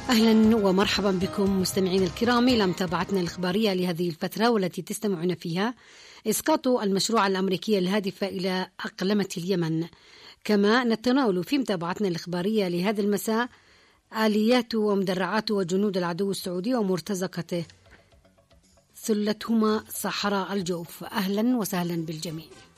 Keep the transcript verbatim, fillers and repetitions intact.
أهلا ومرحبا بكم مستمعين الكرام إلى متابعتنا الإخبارية لهذه الفترة، والتي تستمعون فيها إسقاط المشروع الأمريكي الهادف إلى أقلمة اليمن. كما نتناول في متابعتنا الإخبارية لهذا المساء آليات ومدرعات وجنود العدو السعودي ومرتزقته ثلتهما صحراء الجوف. أهلا وسهلا بالجميع.